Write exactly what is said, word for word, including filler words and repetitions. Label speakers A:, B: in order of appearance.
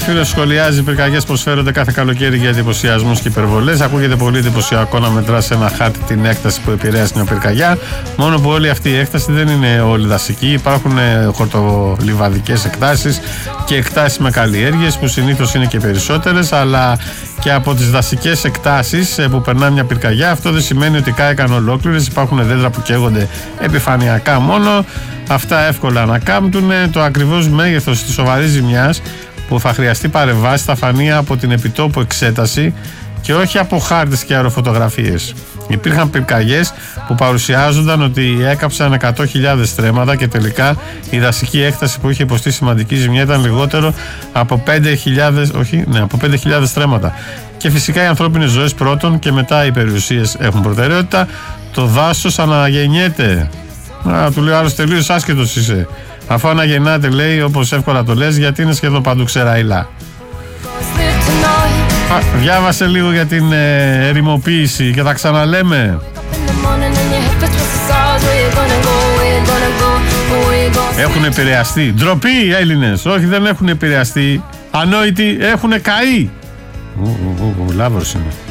A: φίλος σχολιάζει: πυρκαγιές προσφέρονται κάθε καλοκαίρι για εντυπωσιασμούς και υπερβολές. Ακούγεται πολύ εντυπωσιακό να μετράς σε ένα χάρτη την έκταση που επηρέασε μια πυρκαγιά. Μόνο που όλη αυτή η έκταση δεν είναι όλη δασική. Υπάρχουν χορτολιβαδικές εκτάσεις και εκτάσεις με καλλιέργειες που συνήθως είναι και περισσότερες. Αλλά και από τις δασικές εκτάσεις που περνά μια πυρκαγιά, αυτό δεν σημαίνει ότι κάηκαν ολόκληρες. Υπάρχουν δέντρα που καίγονται επιφανειακά μόνο. Αυτά εύκολα να κάμπτουν. Το ακριβώς μέγεθος της σοβαρής ζημιάς που θα χρειαστεί παρεμβάσει θα φανεί από την επιτόπου εξέταση και όχι από χάρτες και αεροφωτογραφίες. Υπήρχαν πυρκαγιές που παρουσιάζονταν ότι έκαψαν εκατό χιλιάδες στρέμματα και τελικά η δασική έκταση που είχε υποστεί σημαντική ζημιά ήταν λιγότερο από πέντε χιλιάδες, όχι, ναι, από πέντε χιλιάδες στρέμματα. Και φυσικά οι ανθρώπινες ζωές πρώτον και μετά οι περιουσίες έχουν προτεραιότητα. Το δάσος αναγεννιέται. Α, του λέει ο άλλος, τελείως άσχετος είσαι. Αφού αναγεννάται, λέει, όπως εύκολα το λες, γιατί είναι σχεδόν παντού ξεραϊλά. Α, διάβασε λίγο για την ε, ερημοποίηση και τα ξαναλέμε. Έχουν επηρεαστεί. Ντροπή οι Έλληνες. Όχι, δεν έχουν επηρεαστεί. Ανόητοι, έχουν καεί. Ου, ου, ου, ου, λάβρος είναι.